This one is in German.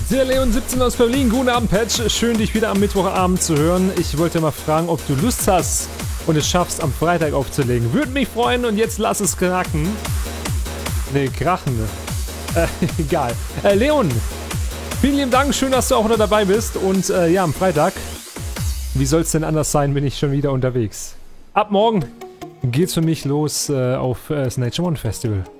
Der Leon17 aus Berlin, guten Abend, Patch. Schön, dich wieder am Mittwochabend zu hören. Ich wollte mal fragen, ob du Lust hast und es schaffst, am Freitag aufzulegen. Würde mich freuen und jetzt lass es krachen. Ne, krachen. Egal. Leon, vielen lieben Dank. Schön, dass du auch noch dabei bist. Und ja, am Freitag, wie soll es denn anders sein, bin ich schon wieder unterwegs. Ab morgen geht's für mich los auf das Nature One Festival.